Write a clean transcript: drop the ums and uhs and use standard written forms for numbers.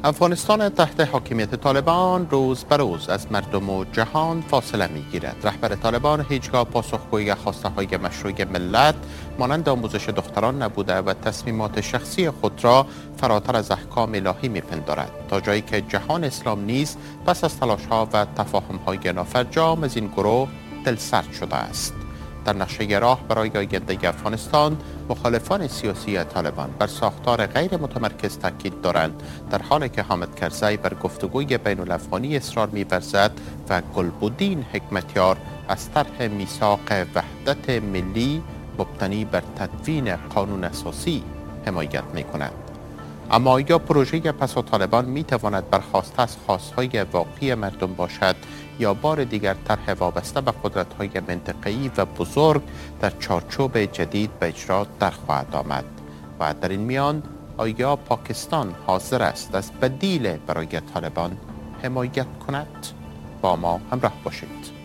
افغانستان تحت حاکمیت طالبان روز به روز از مردم و جهان فاصله می‌گیرد. رهبر طالبان هیچگاه پاسخگوی خواسته‌های مشروع ملت مانند آموزش دختران نبوده و تصمیمات شخصی خود را فراتر از احکام الهی می‌پندارد، تا جایی که جهان اسلام نیز پس از تلاش‌ها و تفاهم‌های نافرجام از این گروه دلسرد شده است. در نقشه راه برای آینده افغانستان، مخالفان سیاسی طالبان بر ساختار غیر متمرکز تاکید دارند، در حالی که حامد کرزی بر گفتگوی بین الافغانی اصرار می‌ورزد و گلبدین حکمتیار از طرح میثاق وحدت ملی مبتنی بر تدوین قانون اساسی حمایت می‌کند. اما آیا پروژه پس از طالبان می‌تواند برخواسته از خواست‌های واقعی مردم باشد یا بار دیگر طرح وابسته به قدرت‌های منطقه‌ای و بزرگ در چارچوب جدید به اجرا در خواهد آمد؟ و در این میان آیا پاکستان حاضر است از بدیل برای طالبان حمایت کند؟ با ما همراه باشید.